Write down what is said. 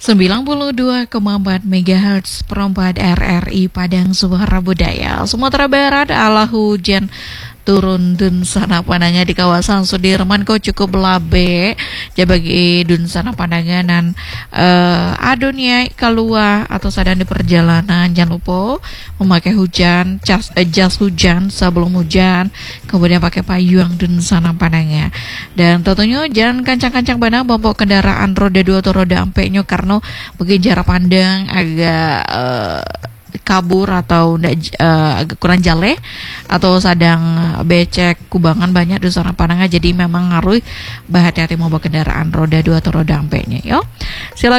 92,4 MHz perempat RRI Padang Suara Budaya Sumatera Barat. Ala hujan turun dun sana pandangan di kawasan Sudirman kok cukup labe jabagi dun sana pandanganan adunya keluar atau sadang di perjalanan jangan lupa memakai jas hujan sebelum hujan, kemudian pakai payung dun sana pandangan, dan tentunya jangan kancang-kancang banget bawa kendaraan roda 2 atau roda 4 karena mungkin jarak pandang agak kabur atau agak kurang jale atau sadang becek kubangan banyak di sana pandangan, jadi memang ngaruh hati-hati mau bawa kendaraan roda 2 atau roda 4 yo. Silakan